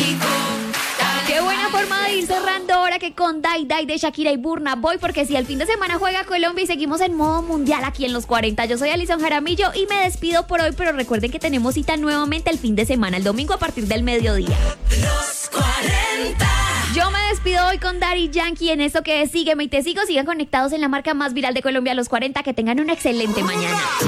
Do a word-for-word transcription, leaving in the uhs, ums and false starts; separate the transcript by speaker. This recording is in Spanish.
Speaker 1: Qué buena forma de ir cerrando ahora que con Dai Dai de Shakira y Burna Boy, porque si el fin de semana juega Colombia y seguimos en modo mundial aquí en los cuarenta. Yo soy Alison Jaramillo y me despido por hoy, pero recuerden que tenemos cita nuevamente el fin de semana, el domingo a partir del mediodía.
Speaker 2: Los cuarenta.
Speaker 1: Yo me despido hoy con Daddy Yankee en esto que es Sígueme y Te Sigo. Sigan conectados en la marca más viral de Colombia, los cuarenta. Que tengan una excelente mañana.